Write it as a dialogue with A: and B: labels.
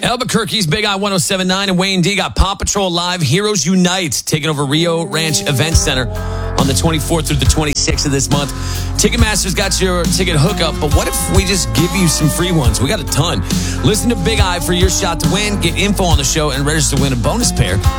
A: Albuquerque's Big I 107.9 and Wayne D got Paw Patrol Live Heroes Unite taking over Rio Ranch Event Center on the 24th through the 26th of this month. Ticketmaster's got your ticket hookup, but what if we just give you some free ones? We got a ton. Listen to Big I for your shot to win. Get info on the show and register to win a bonus pair